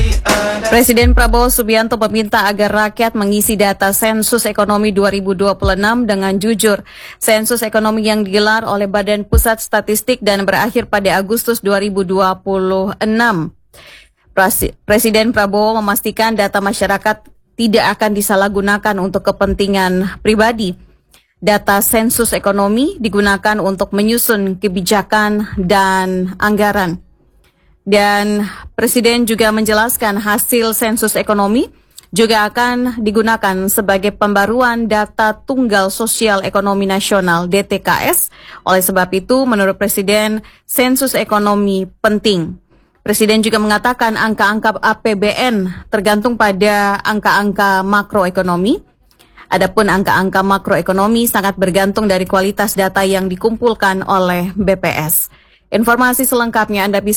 Presiden Prabowo Subianto meminta agar rakyat mengisi data sensus ekonomi 2026 dengan jujur. Sensus ekonomi yang digelar oleh Badan Pusat Statistik dan berakhir pada Agustus 2026. Presiden Prabowo memastikan data masyarakat tidak akan disalahgunakan untuk kepentingan pribadi. Data sensus ekonomi digunakan untuk menyusun kebijakan dan anggaran. Dan Presiden juga menjelaskan hasil sensus ekonomi juga akan digunakan sebagai pembaruan data tunggal sosial ekonomi nasional DTKS. Oleh sebab itu, menurut Presiden, sensus ekonomi penting. Presiden juga mengatakan angka-angka APBN tergantung pada angka-angka makroekonomi. Adapun angka-angka makroekonomi sangat bergantung dari kualitas data yang dikumpulkan oleh BPS. Informasi selengkapnya Anda bisa